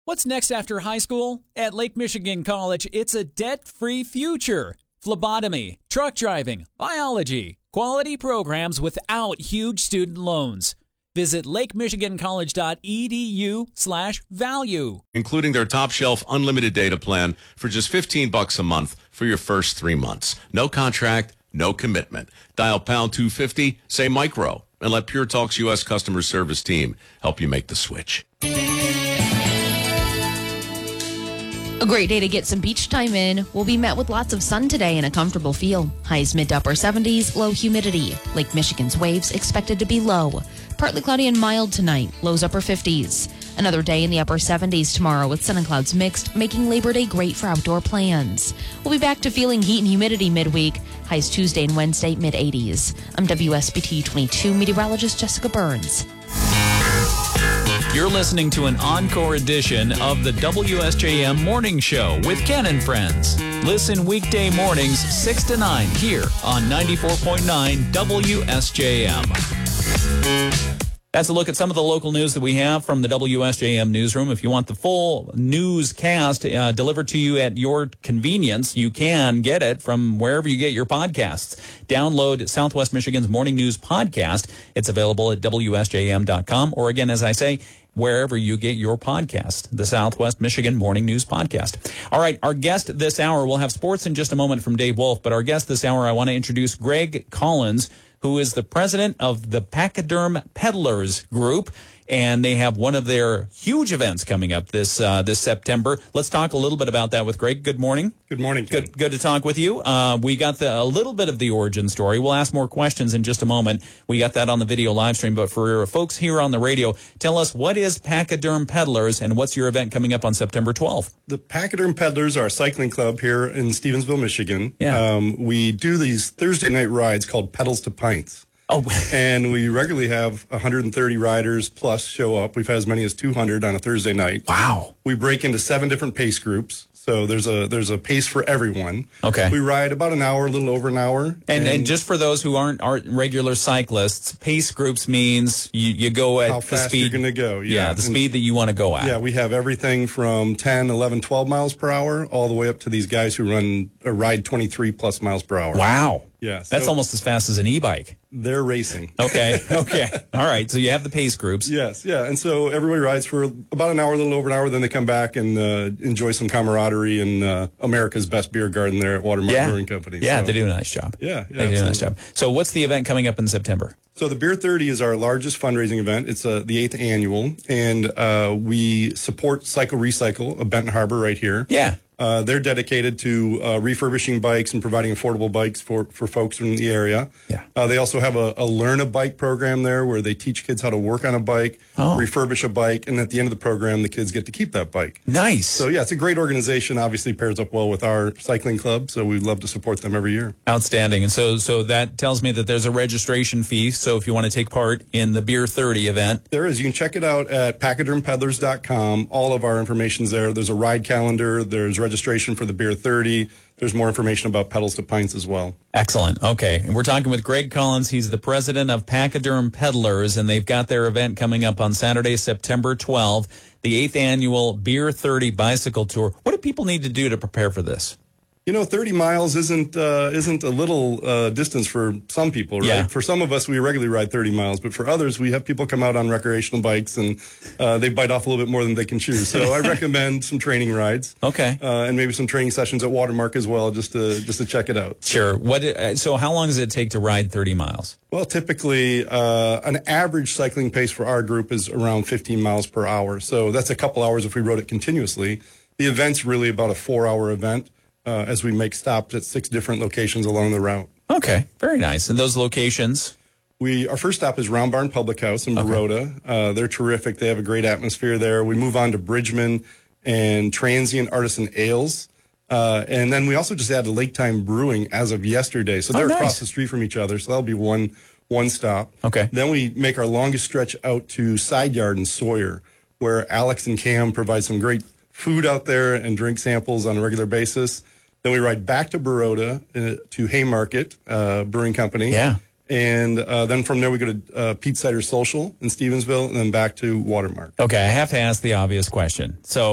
What's next after high school? At Lake Michigan College, it's a debt-free future. Phlebotomy, truck driving, biology, quality programs without huge student loans. Visit lakemichigancollege.edu/value. Including their top shelf unlimited data plan for just $15 a month for your first 3 months. No contract, no commitment. Dial pound 250, say micro, and let Pure Talk's U.S. customer service team help you make the switch. A great day to get some beach time in. We'll be met with lots of sun today and a comfortable feel. Highs mid to upper 70s, low humidity. Lake Michigan's waves expected to be low. Partly cloudy and mild tonight, lows upper 50s. Another day in the upper 70s tomorrow with sun and clouds mixed, making Labor Day great for outdoor plans. We'll be back to feeling heat and humidity midweek. Highs Tuesday and Wednesday, mid 80s. I'm WSBT 22 meteorologist Jessica Burns. You're listening to an encore edition of the WSJM Morning Show with Ken and Friends. Listen weekday mornings 6 to 9 here on 94.9 WSJM. That's a look at some of the local news that we have from the WSJM newsroom. If you want the full newscast delivered to you at your convenience, you can get it from wherever you get your podcasts. Download Southwest Michigan's Morning News Podcast. It's available at WSJM.com, or again, as I say, wherever you get your podcast, the Southwest Michigan Morning News Podcast. All right, our guest this hour, we'll have sports in just a moment from Dave Wolf, but our guest this hour, I want to introduce Greg Collins, who is the president of the Pachyderm Peddlers Group, and they have one of their huge events coming up this September. Let's talk a little bit about that with Greg. Good morning. Good morning, Ken. Good to talk with you. We got a little bit of the origin story. We'll ask more questions in just a moment. We got that on the video live stream, but for folks here on the radio, tell us, what is Pachyderm Peddlers and what's your event coming up on September 12th? The Pachyderm Peddlers are a cycling club here in Stevensville, Michigan. Yeah. We do these Thursday night rides called Pedals to Pints. Oh, and we regularly have 130 riders plus show up. We've had as many as 200 on a Thursday night. Wow. We break into 7 different pace groups. So there's a pace for everyone. Okay. We ride about an hour, a little over an hour. And just for those who aren't regular cyclists, pace groups means you go at how the fast speed you're going to go. Yeah, the speed that you want to go at. Yeah, we have everything from 10, 11, 12 miles per hour all the way up to these guys who ride 23 plus miles per hour. Wow. Yeah. That's almost as fast as an e-bike. They're racing. Okay. All right. So you have the pace groups. Yes. Yeah. And so everybody rides for about an hour, a little over an hour. Then they come back and enjoy some camaraderie in America's best beer garden there at Watermark Brewing Company. Yeah, so, they do a nice job. Yeah. They do a nice job. So what's the event coming up in September? So the Beer 30 is our largest fundraising event. It's the 8th annual, and we support Cycle Recycle of Benton Harbor right here. Yeah. They're dedicated to refurbishing bikes and providing affordable bikes for folks in the area. Yeah. They also have a Learn a Bike program there where they teach kids how to work on a bike, refurbish a bike, and at the end of the program, the kids get to keep that bike. Nice. So, yeah, it's a great organization. Obviously pairs up well with our cycling club, so we love to support them every year. Outstanding. And so that tells me that there's a registration fee. So if you want to take part in the Beer 30 event. There is. You can check it out at pachydermpeddlers.com. All of our information's there. There's a ride calendar. There's registration for the Beer 30. There's more information about Pedals to Pints as well. Excellent. Okay. And we're talking with Greg Collins. He's the president of Pachyderm Peddlers, and they've got their event coming up on Saturday, September 12th, the 8th annual Beer 30 bicycle tour. What do people need to do to prepare for this? 30 miles isn't a little distance for some people, right? Yeah. For some of us, we regularly ride 30 miles, but for others, we have people come out on recreational bikes and they bite off a little bit more than they can chew. So I recommend some training rides. Okay. And maybe some training sessions at Watermark as well, just to check it out. Sure. So how long does it take to ride 30 miles? Well, typically, an average cycling pace for our group is around 15 miles per hour. So that's a couple hours if we rode it continuously. The event's really about a 4-hour event. As we make stops at 6 different locations along the route. Okay, very nice. And those locations? Our first stop is Round Barn Public House in Baroda. They're terrific. They have a great atmosphere there. We move on to Bridgman and Transient Artisan Ales. And then we also just added Lake Time Brewing as of yesterday. So they're across the street from each other. So that'll be one stop. Okay. Then we make our longest stretch out to Side Yard in Sawyer, where Alex and Cam provide some great food out there and drink samples on a regular basis. Then we ride back to Baroda to Haymarket Brewing Company. Yeah. And then from there we go to Pete Cider Social in Stevensville and then back to Watermark. Okay, I have to ask the obvious question. So